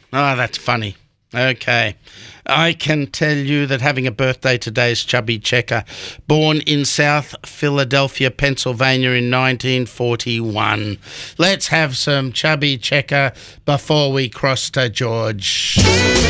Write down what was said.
Oh, that's funny. Okay. I can tell you that having a birthday today is Chubby Checker, born in South Philadelphia, Pennsylvania in 1941. Let's have some Chubby Checker before we cross to George.